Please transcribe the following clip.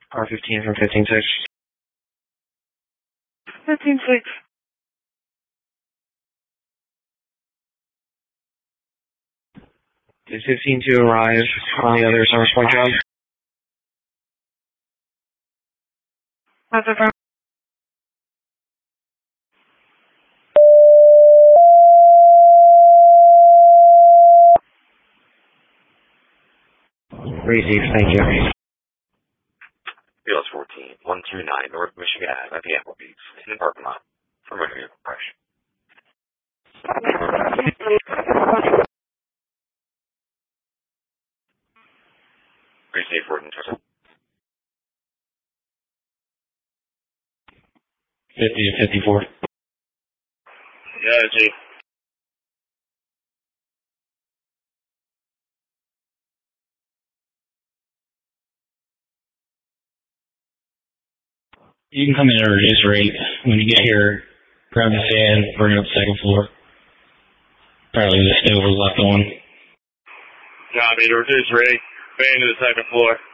R15 from 15-6. 15-6. Is 15-2 arrive on the other Summers Point job? That's a firm. Receive, thank you. BLS 14, 129 North Michigan Ave at the Applebee's in the parking lot for motor vehicle crash. Receive 14, 50 to 54. Yeah, G. You can come in at a reduced rate. When you get here, grab the fan, bring it up to the second floor. Apparently the stove was left on. Copy, reduce rate, fan to the second floor.